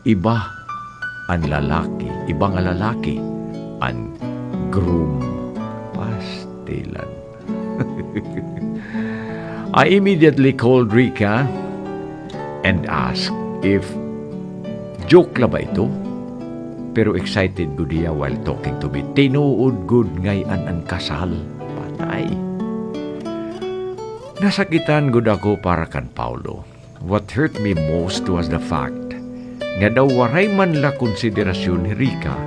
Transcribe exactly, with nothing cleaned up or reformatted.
iba ang lalaki, ibang nga lalaki, ang groom. Pastilan. I immediately called Rika and asked if joke la ba ito? Pero excited good dia while talking to me. Tinuod good ngayon ang kasal. Patay. Nasakitan good ako para kan Paulo. What hurt me most was the fact nga daw waray man la konsiderasyon ni Rika